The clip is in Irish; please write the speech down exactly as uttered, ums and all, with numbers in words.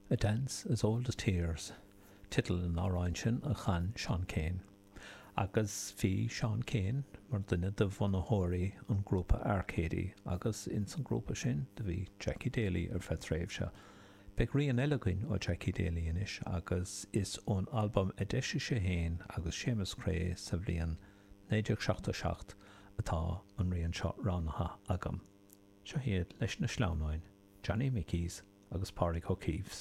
A Dance as Old as Tears, titil an áráin sin a chan Sean Kane. Agus bhí Sean Kane mar duine de bhunaitheoirí an grúpa Arcady agus in san grúpa sin de bhí Jackie Daly ar feadh tréimh se. Beidh rian eilegain ó Jackie Daly inis agus is ón albumm a deise sé héin agus Seamus Cray sa bhliain nine seventy-seven atá an rian seo ránatha agam. Seo hiad leis na sláináin, Johnny Mickey's agus Pádraig O'Keefe's.